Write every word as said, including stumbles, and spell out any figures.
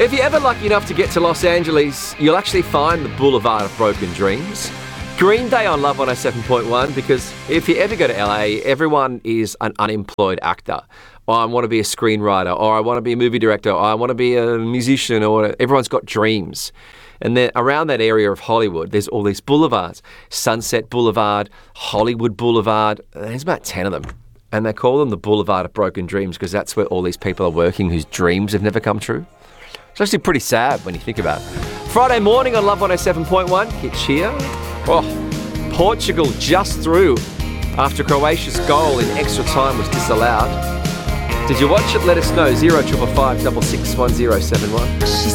If you're ever lucky enough to get to Los Angeles, you'll actually find the Boulevard of Broken Dreams. Green Day on Love one oh seven point one, because if you ever go to L A, everyone is an unemployed actor. Or I want to be a screenwriter, or I want to be a movie director, or I want to be a musician, or everyone's got dreams. And then around that area of Hollywood, there's all these boulevards. Sunset Boulevard, Hollywood Boulevard, there's about ten of them. And they call them the Boulevard of Broken Dreams because that's where all these people are working whose dreams have never come true. It's actually pretty sad when you think about it. Friday morning on Love one oh seven point one, Hitch here. Oh, Portugal just through after Croatia's goal in extra time was disallowed. Did you watch it? Let us know. zero five five five six six one zero seven one.